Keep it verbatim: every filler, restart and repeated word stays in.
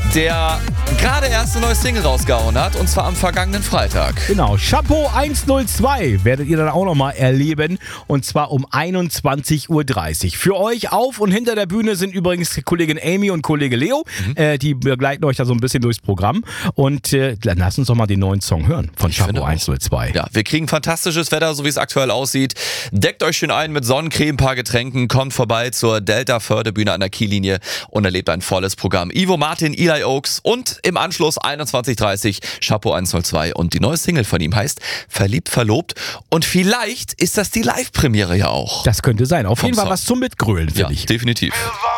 der gerade erst eine neue Single rausgehauen hat, und zwar am vergangenen Freitag. Genau, Chapeau hundertzwei werdet ihr dann auch nochmal erleben, und zwar um einundzwanzig Uhr dreißig. Für euch auf und hinter der Bühne sind übrigens Kollegin Amy und Kollege Leo, mhm. äh, die begleiten euch da so ein bisschen durchs Programm, und äh, dann lasst uns doch mal den neuen Song hören von Chapeau hundertzwei. Ja, wir kriegen fantastisches Wetter, so wie es aktuell aussieht. Deckt euch schön ein mit Sonnencreme, ein paar Getränken, kommt vorbei zur Delta-Förderbühne an der Kiellinie und erlebt ein volles Programm. Ivo Martin, Eli Oaks und im Anschluss einundzwanzig Uhr dreißig Chapeau hundertzwei, und die neue Single von ihm heißt Verliebt, Verlobt, und vielleicht ist das die Live-Premiere ja auch. Das könnte sein. Auf jeden Fall was zum Mitgrölen, finde ja, ich. Definitiv.